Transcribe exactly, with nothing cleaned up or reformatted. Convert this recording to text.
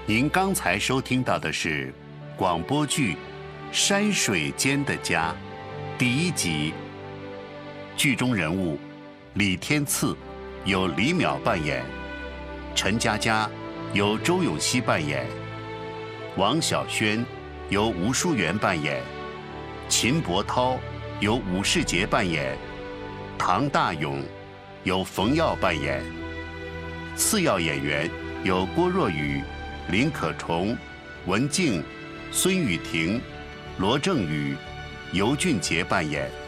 您刚才收听到的是广播剧《山水间的家》第一集。剧中人物李天赐由李淼扮演，陈佳佳由周咏熙扮演，王小轩由吴淑媛扮演，秦伯涛由武世杰扮演，唐大勇由冯耀扮演，次要演员有郭若雨、林可虫、文静、孙雨婷、罗正宇、尤俊杰扮演。